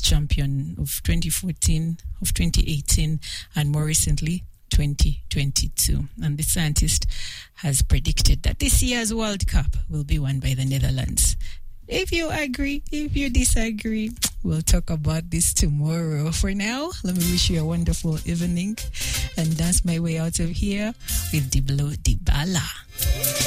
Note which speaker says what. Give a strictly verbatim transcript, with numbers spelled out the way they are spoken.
Speaker 1: champion of twenty fourteen, of twenty eighteen, and more recently, twenty twenty-two. And the scientist has predicted that this year's World Cup will be won by the Netherlands. If you agree, if you disagree, we'll talk about this tomorrow. For now, let me wish you a wonderful evening and dance my way out of here with Diblo Dibala.